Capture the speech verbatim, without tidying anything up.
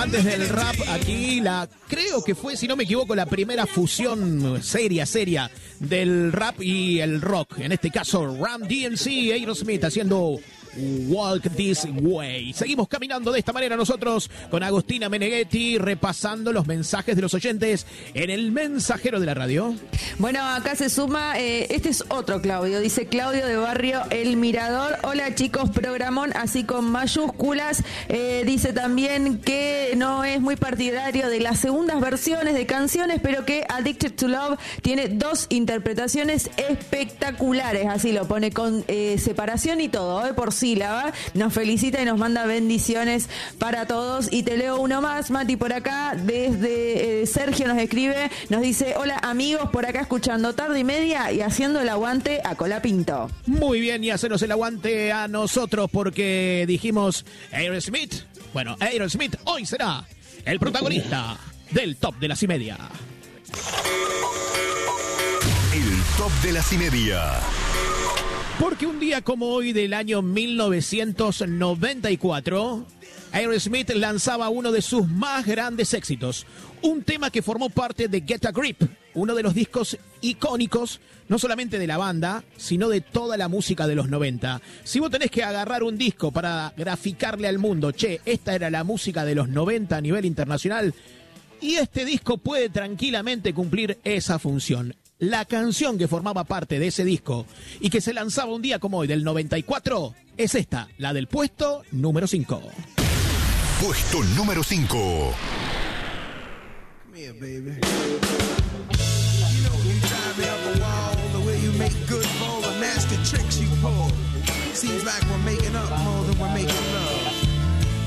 amantes del rap, aquí la, creo que fue, si no me equivoco, la primera fusión seria, seria del rap y el rock. En este caso, Run D M C, Aerosmith haciendo Walk This Way. Seguimos caminando de esta manera nosotros con Agustina Meneghetti, repasando los mensajes de los oyentes en el mensajero de la radio. Bueno, acá se suma, eh, este es otro Claudio, dice Claudio de Barrio El Mirador. Hola chicos, programón así con mayúsculas. Eh, dice también que no es muy partidario de las segundas versiones de canciones, pero que Addicted to Love tiene dos interpretaciones espectaculares, así lo pone con eh, separación y todo, eh, por sí. Sílaba, nos felicita y nos manda bendiciones para todos. Y te leo uno más, Mati, por acá, desde eh, Sergio nos escribe, nos dice, hola amigos, por acá escuchando Tarde y Media y haciendo el aguante a Colapinto. Muy bien, y hacernos el aguante a nosotros porque dijimos Aerosmith. Bueno, Aerosmith hoy será el protagonista del Top de las y Media. El Top de las y Media. Porque un día como hoy del año mil novecientos noventa y cuatro, Aerosmith lanzaba uno de sus más grandes éxitos, un tema que formó parte de Get a Grip, uno de los discos icónicos, no solamente de la banda, sino de toda la música de los noventa. Si vos tenés que agarrar un disco para graficarle al mundo, che, esta era la música de los noventa a nivel internacional, y este disco puede tranquilamente cumplir esa función. La canción que formaba parte de ese disco y que se lanzaba un día como hoy del noventa y cuatro es esta, la del puesto número cinco. Puesto número cinco. Come here, baby. You know you drive me up a wall, the way you make good for the nasty tricks you pull. Seems like we're making up more than we're making love.